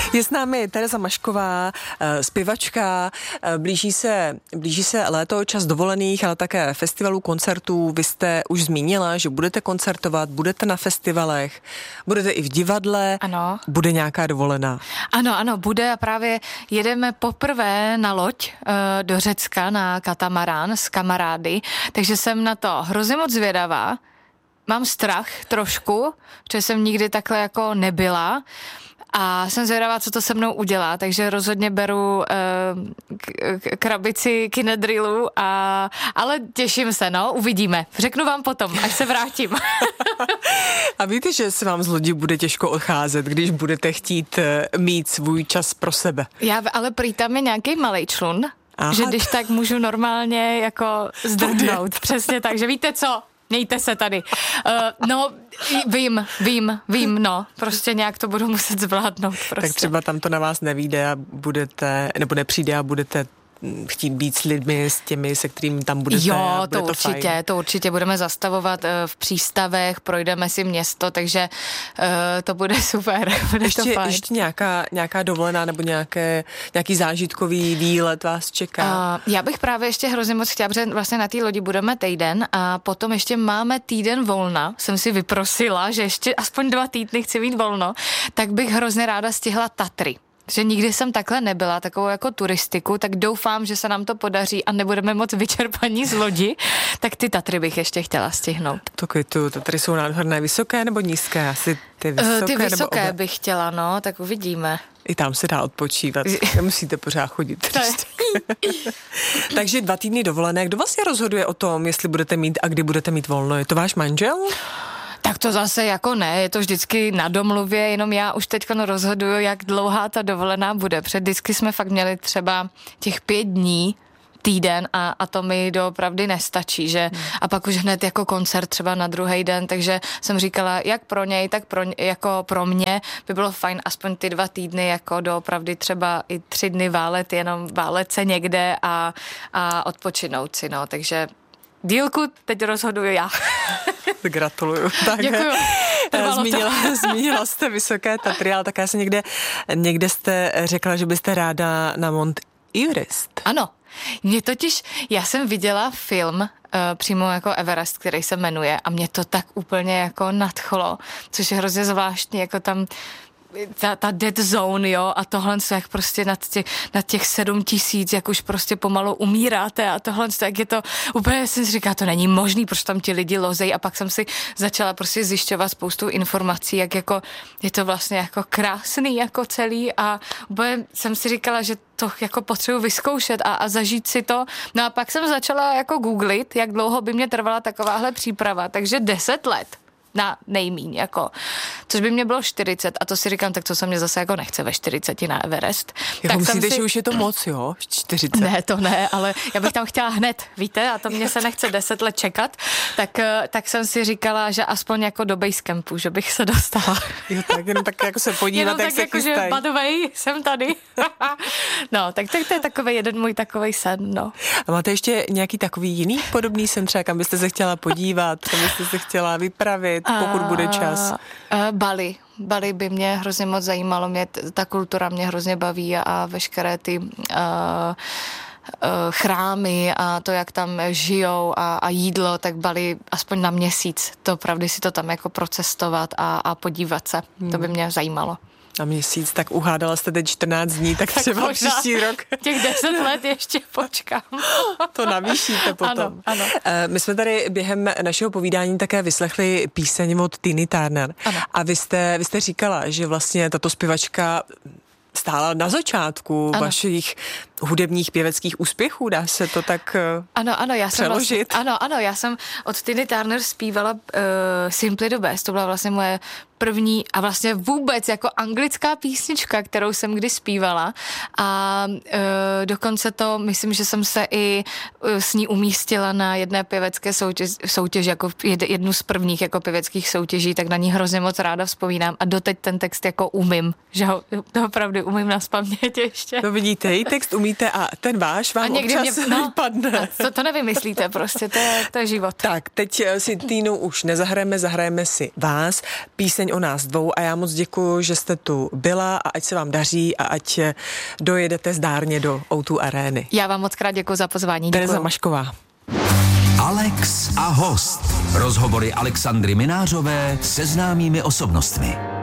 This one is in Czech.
Je s námi Tereza Mašková, zpěvačka, blíží se léto, čas dovolených, ale také festivalů, koncertů. Vy jste už zmínila, že budete koncertovat, budete na festivalech, budete i v divadle. Ano. Bude nějaká dovolená? Ano, bude a právě jedeme poprvé na loď do Řecka na katamarán s kamarády, takže jsem na to hrozně moc zvědavá. Mám strach trošku, protože jsem nikdy takhle jako nebyla a jsem zvědavá, co to se mnou udělá, takže rozhodně beru krabici kinedrilu, ale těším se, uvidíme. Řeknu vám potom, až se vrátím. A víte, že se vám z lodi bude těžko odcházet, když budete chtít mít svůj čas pro sebe? Ale prý tam je nějaký malej člun, že když tak můžu normálně jako zdrhnout. Přesně tak, že víte co? Mějte se tady. Vím, prostě nějak to budu muset zvládnout. Prostě. Tak třeba tam to na vás nevyjde a nepřijde a budete chtít být s lidmi, s těmi, se kterými tam budete. Jo, to určitě budeme zastavovat v přístavech, projdeme si město, takže to bude super. Ještě nějaká dovolená nebo nějaký zážitkový výlet vás čeká? Já bych právě ještě hrozně moc chtěla, protože vlastně na té lodi budeme týden a potom ještě máme týden volna. Jsem si vyprosila, že ještě aspoň 2 týdny chci mít volno, tak bych hrozně ráda stihla Tatry. Že nikdy jsem takhle nebyla, takovou jako turistiku, tak doufám, že se nám to podaří a nebudeme moc vyčerpaní z lodi, tak ty Tatry bych ještě chtěla stihnout. Tatry jsou nádherné, vysoké nebo nízké? Asi ty vysoké. Ty vysoké bych chtěla, tak uvidíme. I tam se dá odpočívat, nemusíte pořád chodit. Takže 2 týdny dovolené. Kdo vlastně rozhoduje o tom, jestli budete mít a kdy budete mít volno? Je to váš manžel? Tak to zase jako ne, je to vždycky na domluvě, jenom já už teď rozhoduju, jak dlouhá ta dovolená bude. Vždycky jsme fakt měli třeba těch 5 dní, týden a to mi doopravdy nestačí, že a pak už hned jako koncert třeba na druhý den, takže jsem říkala, jak pro něj, tak jako pro mě by bylo fajn aspoň ty 2 týdny jako doopravdy třeba i 3 dny válet se někde a odpočinout si, takže dílku teď rozhoduju já. Gratuluju. Tak, děkuju. Zmínila jste Vysoké Tatry, ale také se někde jste řekla, že byste ráda na Mont Everest. Ano. Já jsem viděla film přímo jako Everest, který se jmenuje a mě to tak úplně jako nadchlo, což je hrozně zvláštní, jako tam ta dead zone, a tohle, jak prostě nad těch 7 000, jak už prostě pomalu umíráte a tohle, jak je to, úplně jsem si říkala, to není možný, protože tam ti lidi lozejí a pak jsem si začala prostě zjišťovat spoustu informací, jak jako je to vlastně jako krásný jako celý a úplně jsem si říkala, že to jako potřebuji vyzkoušet a zažít si to. No a pak jsem začala jako googlit, jak dlouho by mě trvala takováhle příprava, takže 10 let. Na nejmíň, což by mě bylo 40 a to si říkám, tak to se mě zase jako nechce ve 40 na Everest. Tak myslíte, že už je to moc, 40? Ne, to ne, ale já bych tam chtěla hned, víte, a to mě se nechce 10 let čekat, tak jsem si říkala, že aspoň jako do basecampu, že bych se dostala. Jo, jenom tak jako se podívat, jak se jako, chystají. Že by the way, jsem tady. Tak to je takový jeden můj takovej sen, A máte ještě nějaký takový jiný podobný sen, třeba kam byste se chtěla podívat, kam byste se chtěla vypravit, pokud bude čas? Bali by mě hrozně moc zajímalo, ta kultura mě hrozně baví a veškeré ty chrámy a to, jak tam žijou a jídlo, tak Bali aspoň na měsíc, to opravdu si to tam jako procestovat a podívat se, to by mě zajímalo. Na měsíc, tak uhádala jste teď 14 dní, tak třeba příští rok. Těch 10 let ještě počkám. To navýšíte potom. Ano. My jsme tady během našeho povídání také vyslechli píseň od Tiny Turner. Ano. A vy jste říkala, že vlastně tato zpěvačka stála na začátku vašich hudebních pěveckých úspěchů, dá se to tak přeložit? Já jsem od Tiny Turner zpívala Simply the Best, to byla vlastně moje první a vlastně vůbec jako anglická písnička, kterou jsem kdy zpívala a dokonce to, myslím, že jsem se i s ní umístila na jedné pěvecké soutěži jako jednu z prvních jako pěveckých soutěží, tak na ní hrozně moc ráda vzpomínám a doteď ten text jako umím, že ho opravdu umím nazpamět ještě. To vidíte, i text umí umíte a ten váš vám občas vypadne. To nevymyslíte prostě, to je život. Tak, teď si Týnu už zahrajeme si vás, píseň o nás dvou a já moc děkuju, že jste tu byla a ať se vám daří a ať dojedete zdárně do O2 arény. Já vám moc krát děkuju za pozvání. Tereza Mašková. Alex a host. Rozhovory Alexandry Minářové se známými osobnostmi.